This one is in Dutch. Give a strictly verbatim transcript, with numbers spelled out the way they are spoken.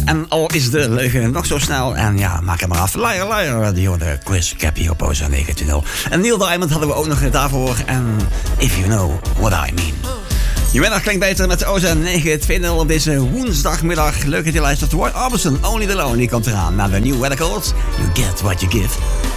En al is de leugen nog zo snel. En ja, maak hem maar af. Liar, liar. Die hoorde Chris Cappy op O Z negen twintig. En Neil Diamond hadden we ook nog daarvoor. En If You Know What I Mean. Je middag klinkt beter met O Z negen twintig op deze woensdagmiddag. Leuk dat je luistert. Roy Orbison, Only the Lonely komt eraan. Naar de New Weather Calls. You get what you give.